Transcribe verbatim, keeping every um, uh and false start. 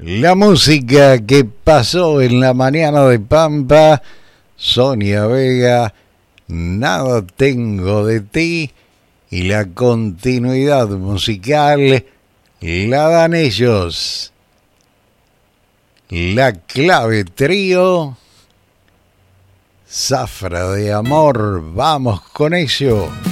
La música que pasó en la mañana de Pampa, Sonia Vega, Nada tengo de ti, y la continuidad musical la dan ellos. La Clave Trío, Zafra de Amor, vamos con ello.